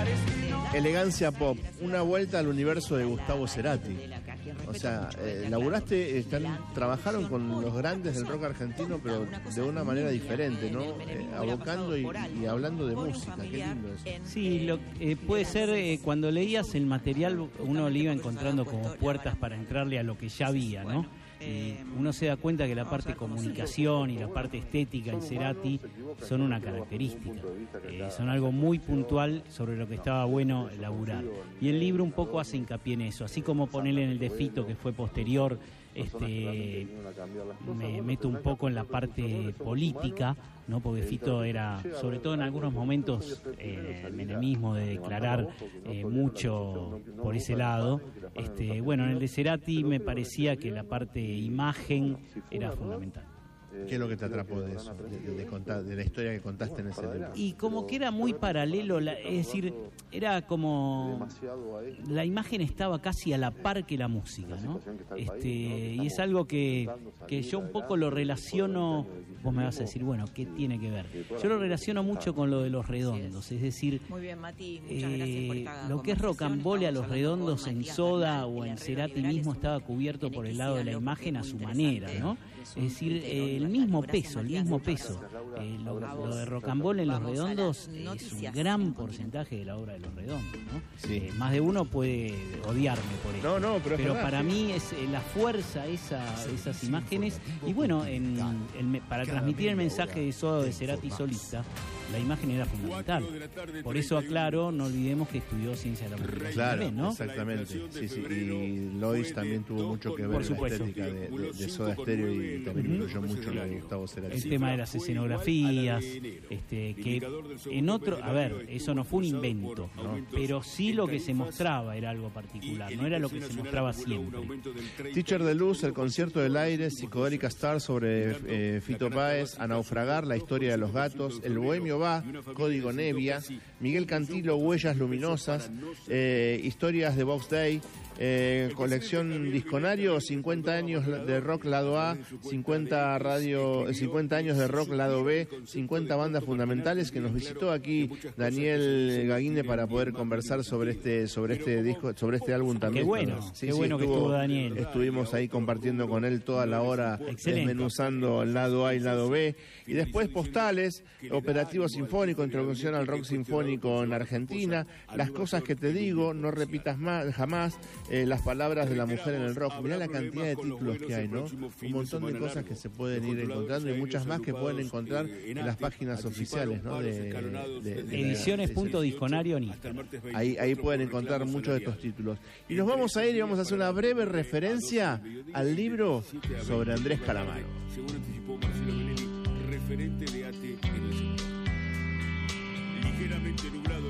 Elegancia Pop, una vuelta al universo de Gustavo Cerati. O sea, trabajaron con los grandes del rock argentino, pero de una manera diferente, ¿no? Abocando y hablando de música. Qué lindo eso. Sí, puede ser, cuando leías el material, uno le iba encontrando como puertas para entrarle a lo que ya había, ¿no? Y uno se da cuenta que la parte comunicación y la parte estética en Cerati son una característica, son algo muy puntual sobre lo que estaba bueno laburar. Y el libro un poco hace hincapié en eso, así como ponerle en el de Fito, que fue posterior, me meto un poco en la parte política, ¿no? Porque Fito era, sobre todo en algunos momentos, el menemismo de declarar mucho por ese lado. Bueno, en el de Cerati me parecía que la parte imagen era fundamental. ¿Qué es lo que te atrapó de eso, de la historia que contaste en ese libro? Y como que era muy paralelo, es decir, era como la imagen estaba casi a la par que la música, ¿no? Y es algo que yo un poco lo relaciono. Vos me vas a decir, bueno, ¿qué tiene que ver? Yo lo relaciono mucho con lo de Los Redondos, es decir, muy bien, Mati, muchas gracias por esta lo que es rocambole a Los Redondos en Soda o en Cerati mismo estaba cubierto por el lado de la imagen a su manera, ¿no? Es decir, el mismo peso. Lo de Rocambole en Los Redondos es un gran porcentaje de la obra de Los Redondos, ¿no? Sí. Más de uno puede odiarme por eso. No, pero para mí es la fuerza esas imágenes. Y bueno, para transmitir el mensaje de Soda de Cerati solista, la imagen era fundamental. Por eso aclaro, no olvidemos que estudió Ciencia de la Comunicación. Claro, también, ¿no? Exactamente. Sí. Y Lois también tuvo mucho que ver Por en la supuesto. estética de Soda Stereo, y también influyó mucho en la de Gustavo Cerati. El tema de las escenografías, que en otro, a ver, eso no fue un invento, ¿no? Pero sí lo que se mostraba era algo particular, no era lo que se mostraba siempre. Teacher de Luz, El concierto del aire, Psicodélica Star sobre Fito Páez, A naufragar, La historia de los gatos, El bohemio va, Código Nevia, Miguel Cantilo, Huellas luminosas, Historias de Box Day, colección Disconario, 50 años de rock lado A, 50 años de rock lado B, 50 bandas fundamentales, que nos visitó aquí Daniel Gaguine para poder conversar sobre este disco, sobre este álbum también. Qué bueno, sí, qué bueno que estuvo Daniel. Estuvimos ahí compartiendo con él toda la hora, desmenuzando el lado A y el lado B, y después postales, Operativo Sinfónico, Introducción al Rock Sinfónico en Argentina, Las cosas que te digo, No repitas jamás, Las palabras de la mujer en el rock. Mirá la cantidad de títulos que hay, ¿no? Un montón de cosas que se pueden ir encontrando, y muchas más que pueden encontrar en las páginas oficiales, ¿no? De Ediciones.disconario en Instagram. Ahí pueden encontrar muchos de estos títulos. Y nos vamos a ir y vamos a hacer una breve referencia al libro sobre Andrés Calamaro. Según anticipó Marcelo Belelli, referente de ATE en el sector. Ligeramente nublado